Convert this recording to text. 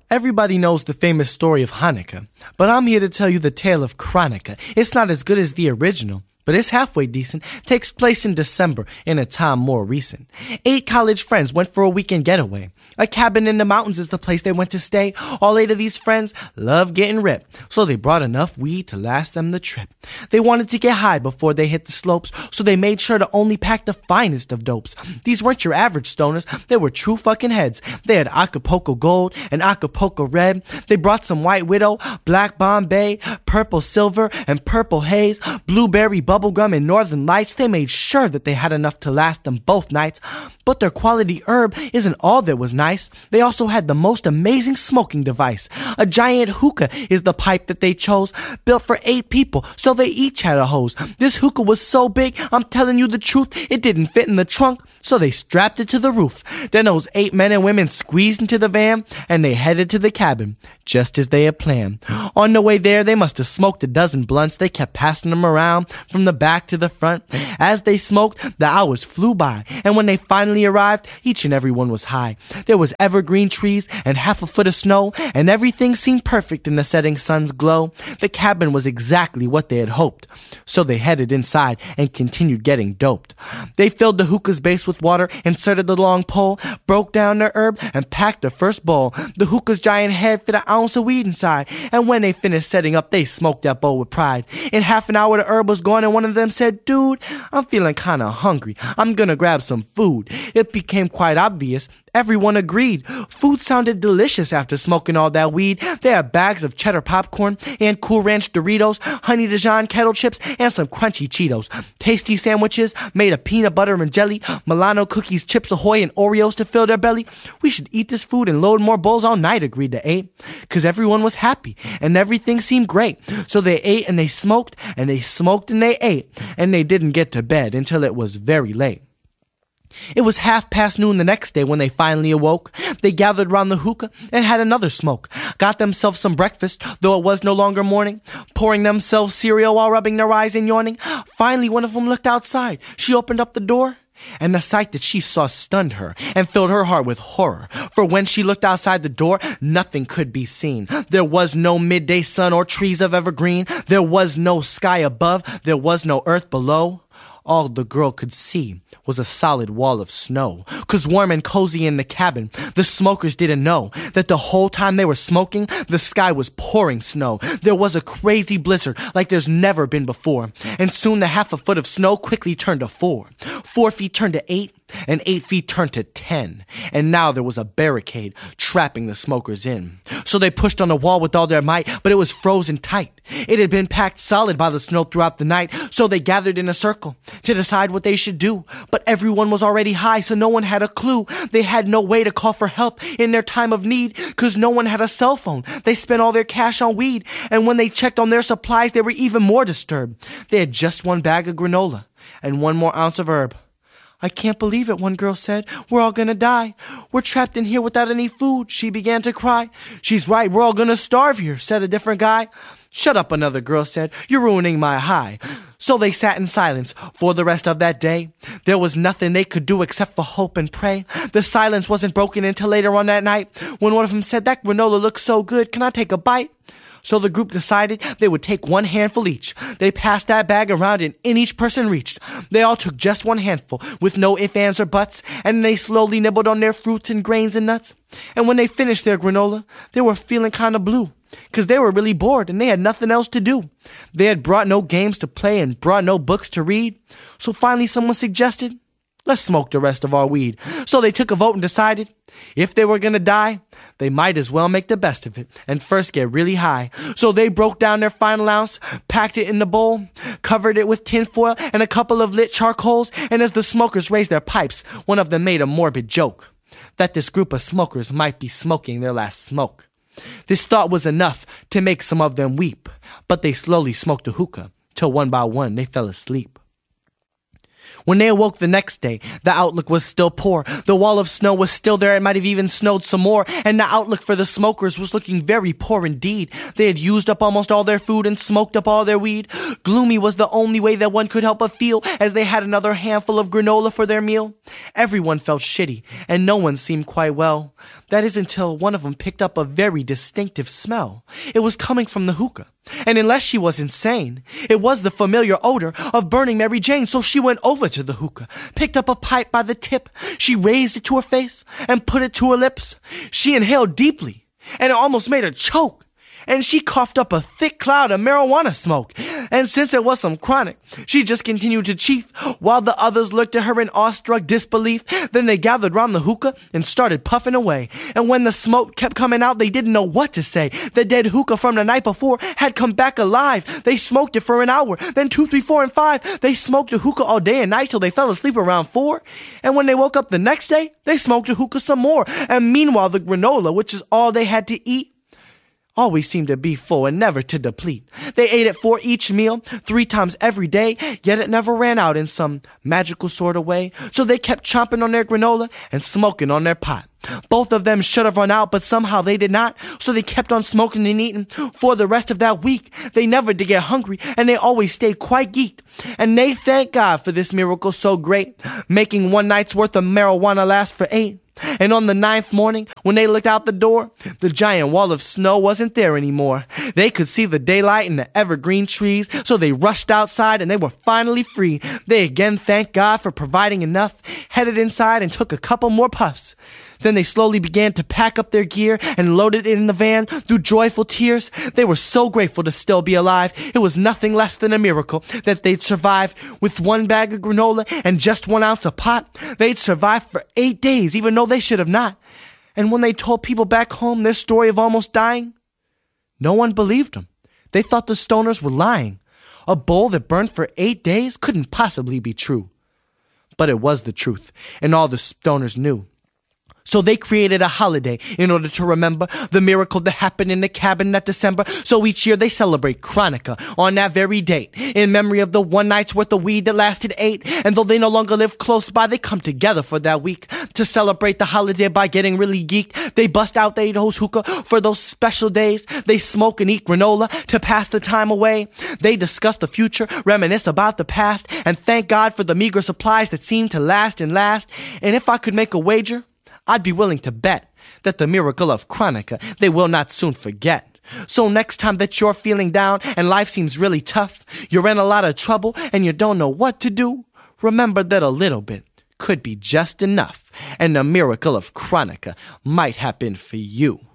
Everybody knows the famous story of Hanukkah, but I'm here to tell you the tale of Chronica. It's not as good as the original, but it's halfway decent. Takes place in December, in a time more recent. 8 college friends went for a weekend getaway. A cabin in the mountains is the place they went to stay. All 8 of these friends love getting ripped, so they brought enough weed to last them the trip. They wanted to get high before they hit the slopes, so they made sure to only pack the finest of dopes. These weren't your average stoners, they were true fucking heads. They had Acapulco Gold and Acapulco Red. They brought some White Widow, Black Bombay, Purple Silver, and Purple Haze, Blueberry Bubblegum, and Northern Lights. They made sure that they had enough to last them both nights. But their quality herb isn't all that was nice. They also had the most amazing smoking device. A giant hookah is the pipe that they chose, built for 8 people, so they each had a hose. This hookah was so big, I'm telling you the truth, it didn't fit in the trunk, so they strapped it to the roof. Then those 8 men and women squeezed into the van, and they headed to the cabin, just as they had planned. On the way there, they must have smoked a dozen blunts. They kept passing them around from the back to the front. As they smoked, the hours flew by, and when they finally arrived, each and every one was high. There was evergreen trees and half a foot of snow, and everything seemed perfect in the setting sun's glow. The cabin was exactly what they had hoped, so they headed inside and continued getting doped. They filled the hookah's base with water, inserted the long pole, broke down their herb, and packed the first bowl. The hookah's giant head fit an ounce of weed inside, and when they finished setting up, they smoked that bowl with pride. In half an hour, the herb was gone, and one of them said, "Dude, I'm feeling kinda hungry. I'm gonna grab some food." It became quite obvious. Everyone agreed. Food sounded delicious after smoking all that weed. They had bags of cheddar popcorn and Cool Ranch Doritos, Honey Dijon kettle chips, and some crunchy Cheetos. Tasty sandwiches made of peanut butter and jelly, Milano cookies, Chips Ahoy, and Oreos to fill their belly. "We should eat this food and load more bowls all night," agreed the 8, because everyone was happy and everything seemed great. So they ate and they smoked and they smoked and they ate, and they didn't get to bed until it was very late. It was noon the next day when they finally awoke. They gathered round the hookah and had another smoke. Got themselves some breakfast, though it was no longer morning. Pouring themselves cereal while rubbing their eyes and yawning. Finally, one of them looked outside. She opened up the door, and the sight that she saw stunned her and filled her heart with horror. For when she looked outside the door, nothing could be seen. There was no midday sun or trees of evergreen. There was no sky above. There was no earth below. All the girl could see was a solid wall of snow. 'Cause warm and cozy in the cabin, the smokers didn't know that the whole time they were smoking, the sky was pouring snow. There was a crazy blizzard like there's never been before. And soon the half a foot of snow quickly turned to 4. 4 feet turned to 8. And 8 feet turned to 10. And now there was a barricade trapping the smokers in. So they pushed on the wall with all their might, but it was frozen tight. It had been packed solid by the snow throughout the night. So they gathered in a circle to decide what they should do. But everyone was already high, so no one had a clue. They had no way to call for help in their time of need, 'cause no one had a cell phone. They spent all their cash on weed, and when they checked on their supplies, they were even more disturbed. They had just 1 bag of granola and 1 more ounce of herb. "I can't believe it," one girl said. "We're all gonna die. We're trapped in here without any food." She began to cry. "She's right, we're all gonna starve here," said a different guy. "Shut up," another girl said. "You're ruining my high." So they sat in silence for the rest of that day. There was nothing they could do except for hope and pray. The silence wasn't broken until later on that night, when one of them said, "That granola looks so good. Can I take a bite?" So the group decided they would take 1 handful each. They passed that bag around and in each person reached. They all took just 1 handful with no ifs, ands, or buts, and they slowly nibbled on their fruits and grains and nuts. And when they finished their granola, they were feeling kind of blue, 'cause they were really bored and they had nothing else to do. They had brought no games to play and brought no books to read. So finally someone suggested, "Let's smoke the rest of our weed." So they took a vote and decided if they were gonna die, they might as well make the best of it and first get really high. So they broke down their final ounce, packed it in the bowl, covered it with tinfoil and a couple of lit charcoals, and as the smokers raised their pipes, one of them made a morbid joke that this group of smokers might be smoking their last smoke. This thought was enough to make some of them weep, but they slowly smoked a hookah till one by one they fell asleep. When they awoke the next day, the outlook was still poor. The wall of snow was still there. It might have even snowed some more. And the outlook for the smokers was looking very poor indeed. They had used up almost all their food and smoked up all their weed. Gloomy was the only way that one could help but feel as they had another handful of granola for their meal. Everyone felt shitty, and no one seemed quite well. That is until one of them picked up a very distinctive smell. It was coming from the hookah. And unless she was insane, it was the familiar odor of burning Mary Jane. So she went over to the hookah, picked up a pipe by the tip. She raised it to her face and put it to her lips. She inhaled deeply, and it almost made her choke. And she coughed up a thick cloud of marijuana smoke. And since it was some chronic, she just continued to chief, while the others looked at her in awestruck disbelief. Then they gathered round the hookah and started puffing away. And when the smoke kept coming out, they didn't know what to say. The dead hookah from the night before had come back alive. They smoked it for an hour, then 2, 3, 4, and 5. They smoked the hookah all day and night till they fell asleep around 4. And when they woke up the next day, they smoked the hookah some more. And meanwhile, the granola, which is all they had to eat, always seemed to be full and never to deplete. They ate it for each meal, 3 times every day, yet it never ran out in some magical sort of way. So they kept chomping on their granola and smoking on their pot. Both of them should have run out, but somehow they did not. So they kept on smoking and eating for the rest of that week. They never did get hungry, and they always stayed quite geeked. And they thank God for this miracle so great, making one night's worth of marijuana last for 8. And on the 9th morning, when they looked out the door, the giant wall of snow wasn't there anymore. They could see the daylight in the evergreen trees, so they rushed outside and they were finally free. They again thanked God for providing enough, headed inside and took a couple more puffs. Then they slowly began to pack up their gear and loaded it in the van through joyful tears. They were so grateful to still be alive. It was nothing less than a miracle that they'd survived with 1 bag of granola and just 1 ounce of pot. They'd survived for 8 days, even though they should have not. And when they told people back home their story of almost dying, no one believed them. They thought the stoners were lying. A bowl that burned for 8 days couldn't possibly be true. But it was the truth, and all the stoners knew. So they created a holiday in order to remember the miracle that happened in the cabin that December. So each year they celebrate Hanukkah on that very date, in memory of the 1 night's worth of weed that lasted 8. And though they no longer live close by, they come together for that week to celebrate the holiday by getting really geeked. They bust out those hookah for those special days. They smoke and eat granola to pass the time away. They discuss the future, reminisce about the past, and thank God for the meager supplies that seem to last and last. And if I could make a wager, I'd be willing to bet that the miracle of Hanukkah they will not soon forget. So next time that you're feeling down and life seems really tough, you're in a lot of trouble and you don't know what to do, remember that a little bit could be just enough, and the miracle of Hanukkah might happen for you.